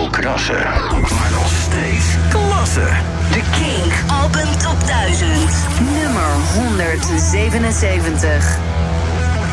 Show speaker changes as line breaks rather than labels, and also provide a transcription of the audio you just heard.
krassen, maar nog steeds klasse.
De Kink Album Top 1000. Nummer 177.